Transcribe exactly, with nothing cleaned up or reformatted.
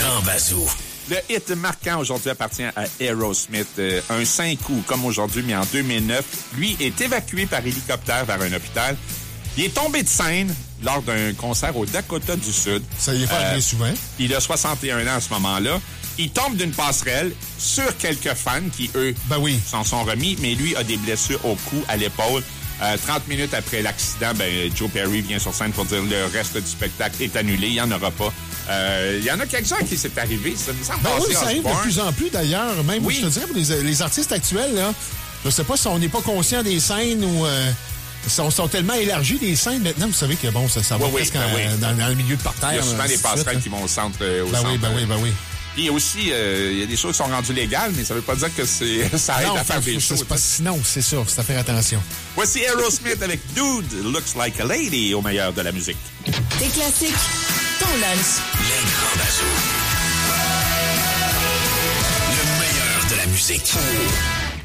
grand bazou. Le hit marquant aujourd'hui appartient à Aerosmith. Euh, un cinq coups, comme aujourd'hui, mais en deux mille neuf. Lui est évacué par hélicoptère vers un hôpital. Il est tombé de scène lors d'un concert au Dakota du Sud. Ça y est fait bien souvent. Il a soixante et un ans à ce moment-là. Il tombe d'une passerelle sur quelques fans qui, eux, ben oui. s'en sont remis, mais lui a des blessures au cou, à l'épaule. Euh, trente minutes après l'accident, ben, Joe Perry vient sur scène pour dire le reste du spectacle est annulé, il n'y en aura pas. Il euh, y en a quelques-uns qui s'est arrivé. Ça me semble ben oui, ça arrive de plus en plus d'ailleurs. Même, oui. je te dirais, pour les, les artistes actuels, là, je sais pas si on n'est pas conscient des scènes ou... Euh, sont, sont tellement élargis des scènes maintenant, vous savez que bon, ça, ça va oui, presque oui, ben en, oui. dans, dans le milieu de parterre. Il y a souvent là, des passerelles suite, qui vont au centre. Euh, au ben centre oui, ben oui, ben oui. Et aussi, euh, il y a des choses qui sont rendues légales, mais ça veut pas dire que c'est ça aide non, à faire des c'est choses. Pas, sinon, c'est sûr, c'est à faire attention. Voici Aerosmith avec Dude Looks Like a Lady au meilleur de la musique. Des classiques, ton lunch. Les grands bazous. Le meilleur de la musique.